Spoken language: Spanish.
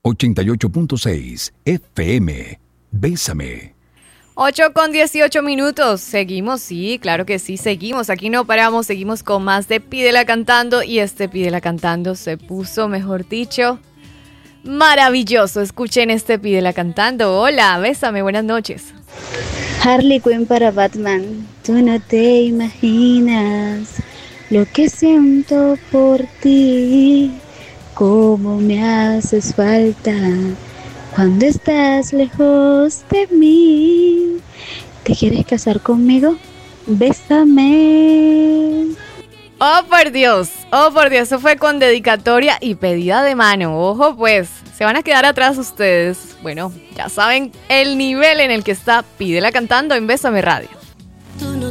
88.6 FM. Bésame. 8:18. Seguimos, sí, claro que sí, seguimos. Aquí no paramos, seguimos con más de Pídela Cantando. Y Pídela Cantando se puso, mejor dicho, maravilloso. Escuchen Pídela Cantando. Hola, bésame, buenas noches. Harley Quinn para Batman. Tú no te imaginas lo que siento por ti, cómo me haces falta cuando estás lejos de mí. ¿Te quieres casar conmigo? Bésame. Oh por Dios, eso fue con dedicatoria y pedida de mano. Ojo pues, se van a quedar atrás ustedes. Bueno, ya saben el nivel en el que está Pídela Cantando en Bésame Radio.